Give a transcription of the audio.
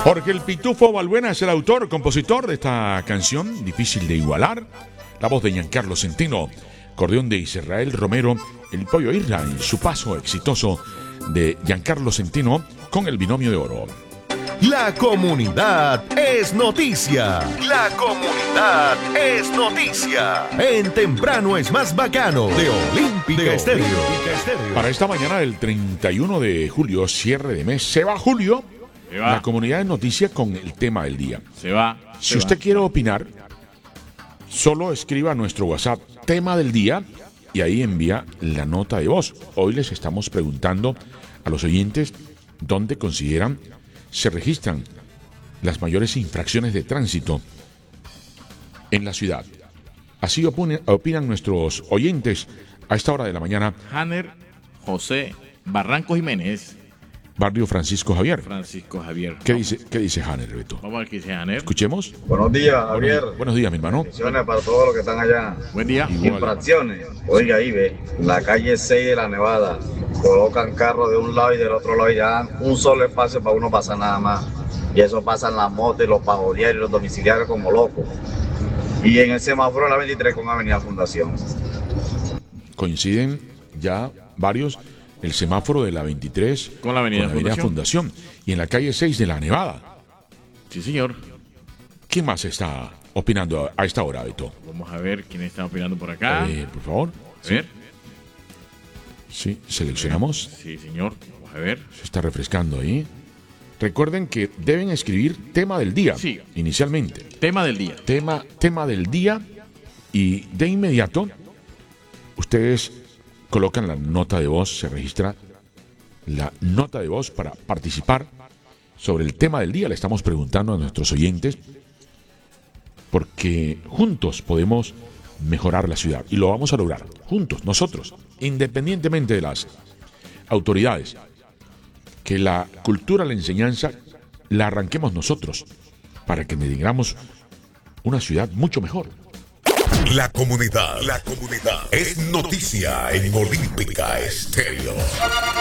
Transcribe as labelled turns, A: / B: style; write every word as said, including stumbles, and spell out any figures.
A: Jorge el Pitufo Balbuena es el autor, compositor de esta canción, difícil de igualar. La voz de Giancarlo Centeno, acordeón de Israel Romero, el Pollo Irra en su paso exitoso de Giancarlo Centeno con el binomio de oro.
B: La comunidad es noticia. La comunidad es noticia. En Temprano es más bacano de Olímpica Estéreo.
A: Para esta mañana del treinta y uno de julio, cierre de mes, se va Julio.
C: Se va.
A: La comunidad es noticia con el tema del día.
C: Se va.
A: Si
C: se
A: usted
C: va.
A: quiere opinar, solo escriba a nuestro WhatsApp tema del día y ahí envía la nota de voz. Hoy les estamos preguntando a los oyentes dónde consideran se registran las mayores infracciones de tránsito en la ciudad. Así opone, opinan nuestros oyentes a esta hora de la mañana.
C: Hanner José Barranco Jiménez.
A: Barrio Francisco Javier.
C: Francisco Javier.
A: ¿Qué dice, qué dice Hanner, Beto?
C: Vamos a ver qué dice Hanner.
A: Escuchemos.
D: Buenos días, Javier.
A: Buenos, buenos días, mi hermano.
D: Bendiciones para todos los que están allá.
C: Buen día.
A: Igual.
D: Infracciones. Oiga, ahí ve, la calle seis de la Nevada. Colocan carros de un lado y del otro lado y ya un solo espacio para uno pasar nada más. Y eso pasan las motos y los pagoderos y los domiciliarios como locos. Y en el semáforo de la veintitrés con Avenida Fundación.
A: Coinciden ya varios el semáforo de la veintitrés
C: Con la Avenida
A: Fundación. Y en la calle seis de la Nevada.
C: Sí, señor.
A: ¿Quién más está opinando a esta hora, Beto?
C: Vamos a ver quién está opinando por acá.
A: Eh, por favor.
C: A ver.
A: Sí, seleccionamos.
C: Sí, señor. Vamos a ver.
A: Se está refrescando ahí. Recuerden que deben escribir tema del día.
C: Sí.
A: Inicialmente.
C: Tema del día.
A: Tema, tema del día. Y de inmediato, ustedes colocan la nota de voz, se registra la nota de voz para participar sobre el tema del día. Le estamos preguntando a nuestros oyentes porque juntos podemos mejorar la ciudad y lo vamos a lograr, juntos, nosotros, independientemente de las autoridades. Que la cultura, la enseñanza, la arranquemos nosotros para que tengamos una ciudad mucho mejor.
B: La comunidad, la comunidad es noticia en Olímpica Estéreo.